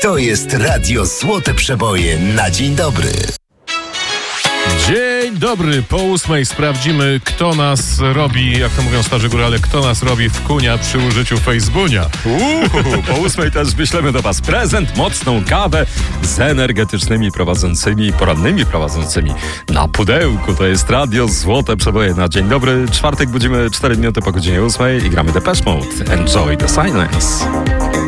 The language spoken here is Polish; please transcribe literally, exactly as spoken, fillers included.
To jest Radio Złote Przeboje na dzień dobry. Dzień dobry, po ósmej sprawdzimy, kto nas robi, jak to mówią starzy górale, kto nas robi w kunia przy użyciu Facebooka. Uuu, po ósmej też wyślemy do was prezent, mocną kawę z energetycznymi prowadzącymi, porannymi prowadzącymi na pudełku. To jest Radio Złote Przeboje na dzień dobry. Czwartek budzimy cztery minuty po godzinie ósmej i gramy Depeche Mode. Enjoy the silence.